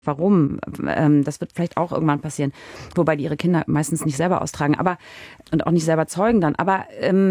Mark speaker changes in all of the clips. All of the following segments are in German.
Speaker 1: Warum? Das wird vielleicht auch irgendwann passieren. Wobei die ihre Kinder meistens nicht selber austragen, und auch nicht selber zeugen dann. Aber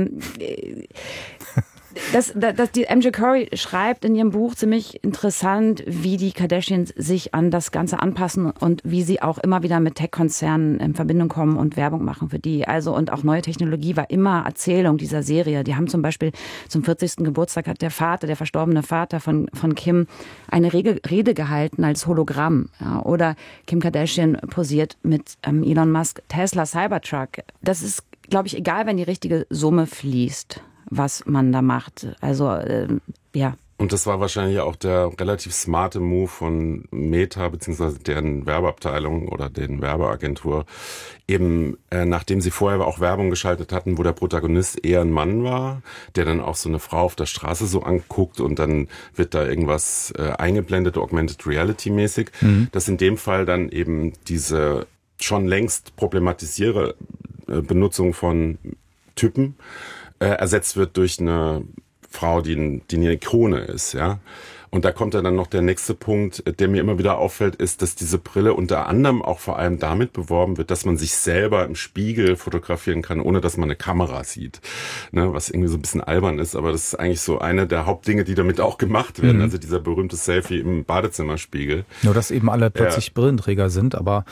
Speaker 1: die MJ Corey schreibt in ihrem Buch ziemlich interessant, wie die Kardashians sich an das Ganze anpassen und wie sie auch immer wieder mit Tech-Konzernen in Verbindung kommen und Werbung machen für die. Also, und auch neue Technologie war immer Erzählung dieser Serie. Die haben zum Beispiel zum 40. Geburtstag hat der verstorbene Vater von Kim, eine Rede gehalten als Hologramm. Ja, oder Kim Kardashian posiert mit Elon Musk Tesla Cybertruck. Das ist, glaube ich, egal, wenn die richtige Summe fließt, was man da macht. Also, ja.
Speaker 2: Und das war wahrscheinlich auch der relativ smarte Move von Meta bzw. deren Werbeabteilung oder deren Werbeagentur. Eben, nachdem sie vorher auch Werbung geschaltet hatten, wo der Protagonist eher ein Mann war, der dann auch so eine Frau auf der Straße so anguckt und dann wird da irgendwas eingeblendet, Augmented Reality mäßig. Dass in dem Fall dann eben diese schon längst problematisierte Benutzung von Typen ersetzt wird durch eine Frau, die eine Ikone ist, ja. Und da kommt dann noch der nächste Punkt, der mir immer wieder auffällt, ist, dass diese Brille unter anderem auch vor allem damit beworben wird, dass man sich selber im Spiegel fotografieren kann, ohne dass man eine Kamera sieht. Ne, was irgendwie so ein bisschen albern ist, aber das ist eigentlich so eine der Hauptdinge, die damit auch gemacht werden. Also dieser berühmte Selfie im Badezimmerspiegel.
Speaker 3: Nur, dass eben alle plötzlich Brillenträger sind, aber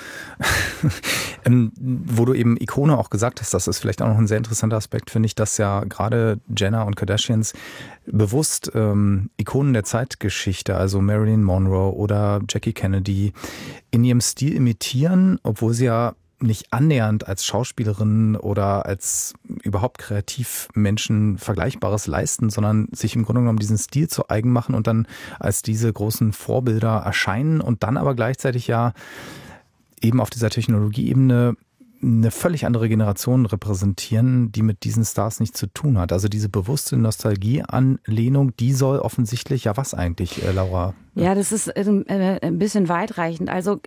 Speaker 3: wo du eben Ikone auch gesagt hast, das ist vielleicht auch noch ein sehr interessanter Aspekt, finde ich, dass ja gerade Jenner und Kardashians bewusst Ikonen der Zeitgeschichte, also Marilyn Monroe oder Jackie Kennedy, in ihrem Stil imitieren, obwohl sie ja nicht annähernd als Schauspielerin oder als überhaupt Kreativmenschen Vergleichbares leisten, sondern sich im Grunde genommen diesen Stil zu eigen machen und dann als diese großen Vorbilder erscheinen und dann aber gleichzeitig ja eben auf dieser Technologieebene eine völlig andere Generation repräsentieren, die mit diesen Stars nichts zu tun hat. Also diese bewusste Nostalgie-Anlehnung, die soll offensichtlich, ja was eigentlich, Laura?
Speaker 1: Ja, das ist ein bisschen weitreichend. Also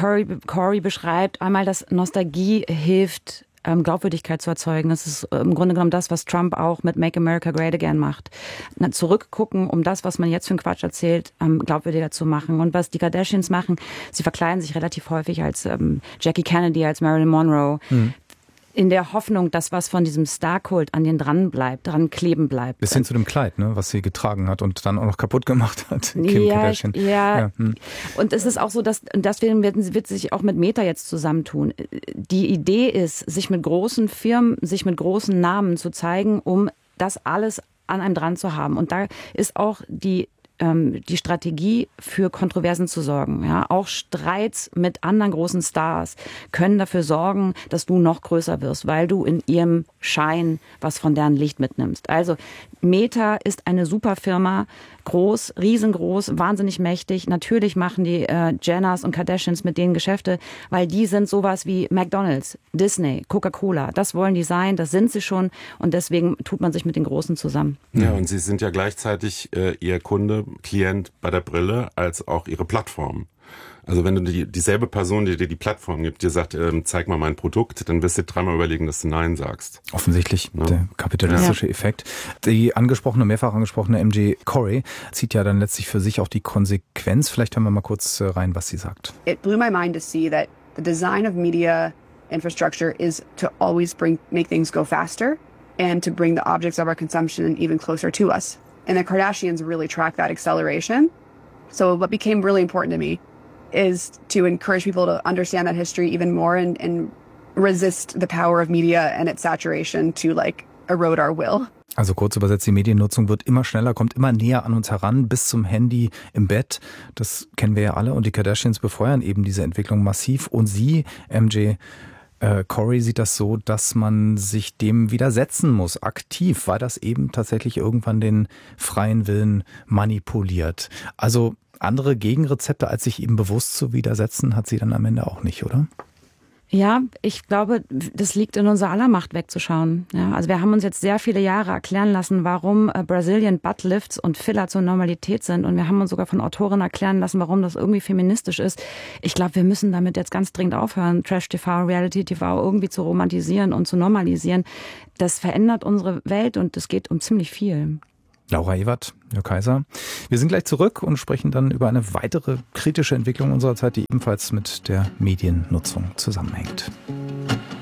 Speaker 1: Corey beschreibt einmal, dass Nostalgie hilft, Glaubwürdigkeit zu erzeugen. Das ist im Grunde genommen das, was Trump auch mit Make America Great Again macht. Zurückgucken, um das, was man jetzt für einen Quatsch erzählt, glaubwürdiger zu machen. Und was die Kardashians machen, sie verkleiden sich relativ häufig als Jackie Kennedy, als Marilyn Monroe. In der Hoffnung, dass was von diesem Star-Kult an denen dran kleben bleibt.
Speaker 3: Bis hin zu dem Kleid, ne, was sie getragen hat und dann auch noch kaputt gemacht hat, Kim Kardashian.
Speaker 1: Ja. Und es ist auch so, dass deswegen wird sie sich auch mit Meta jetzt zusammentun. Die Idee ist, sich mit großen Firmen, sich mit großen Namen zu zeigen, um das alles an einem dran zu haben. Und da ist auch die Strategie, für Kontroversen zu sorgen. Ja, auch Streits mit anderen großen Stars können dafür sorgen, dass du noch größer wirst, weil du in ihrem Schein was von deren Licht mitnimmst. Also Meta ist eine super Firma, groß, riesengroß, wahnsinnig mächtig. Natürlich machen die Jenners und Kardashians mit denen Geschäfte, weil die sind sowas wie McDonald's, Disney, Coca-Cola. Das wollen die sein, das sind sie schon und deswegen tut man sich mit den Großen zusammen.
Speaker 2: Ja, und sie sind ja gleichzeitig ihr Kunde, Klient bei der Brille als auch ihre Plattform. Also wenn du dieselbe Person, die dir die Plattform gibt, dir sagt, zeig mal mein Produkt, dann wirst du dreimal überlegen, dass du Nein sagst.
Speaker 3: Offensichtlich, ja. Der kapitalistische Effekt. Die mehrfach angesprochene MJ Corey zieht ja dann letztlich für sich auch die Konsequenz. Vielleicht hören wir mal kurz rein, was sie sagt.
Speaker 4: It blew my mind to see that the design of media infrastructure is to always make things go faster and to bring the objects of our consumption even closer to us. And the Kardashians really track that acceleration. So what became really important to me is to encourage people to understand that history even more and resist the power of media and its saturation to erode our will.
Speaker 3: Also kurz übersetzt, die Mediennutzung wird immer schneller, kommt immer näher an uns heran, bis zum Handy im Bett. Das kennen wir ja alle und die Kardashians befeuern eben diese Entwicklung massiv. Und sie, MJ Corey, sieht das so, dass man sich dem widersetzen muss, aktiv, weil das eben tatsächlich irgendwann den freien Willen manipuliert. Also andere Gegenrezepte, als sich ihm bewusst zu widersetzen, hat sie dann am Ende auch nicht, oder?
Speaker 1: Ja, ich glaube, das liegt in unserer aller Macht wegzuschauen. Ja, also wir haben uns jetzt sehr viele Jahre erklären lassen, warum Brazilian Butt Lifts und Filler zur Normalität sind. Und wir haben uns sogar von Autorinnen erklären lassen, warum das irgendwie feministisch ist. Ich glaube, wir müssen damit jetzt ganz dringend aufhören, Trash-TV, Reality-TV irgendwie zu romantisieren und zu normalisieren. Das verändert unsere Welt und es geht um ziemlich viel.
Speaker 3: Laura Ewert, Jörg Kaiser. Wir sind gleich zurück und sprechen dann über eine weitere kritische Entwicklung unserer Zeit, die ebenfalls mit der Mediennutzung zusammenhängt.